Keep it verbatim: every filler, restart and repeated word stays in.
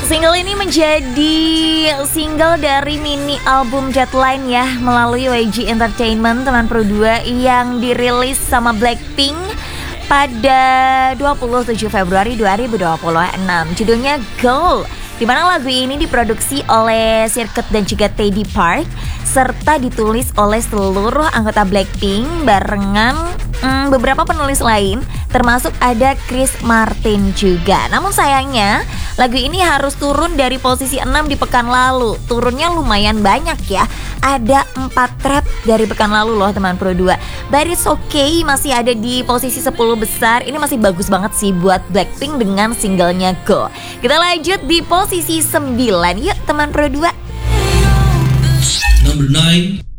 Single ini menjadi single dari mini album Deadline ya, melalui Y G Entertainment teman Pro dua yang dirilis sama Blackpink pada dua puluh tujuh Februari dua ribu dua puluh enam. Judulnya Goal, di mana lagu ini diproduksi oleh Circuit dan juga Teddy Park serta ditulis oleh seluruh anggota Blackpink barengan hmm, beberapa penulis lain, termasuk ada Chris Martin juga. Namun sayangnya lagu ini harus turun dari posisi enam di pekan lalu. Turunnya lumayan banyak ya. Ada empat trap dari pekan lalu loh teman Pro dua. But it's okay, masih ada di posisi sepuluh besar. Ini masih bagus banget sih buat Blackpink dengan singlenya Go. Kita lanjut di posisi sembilan. Yuk teman Pro dua. Number nine.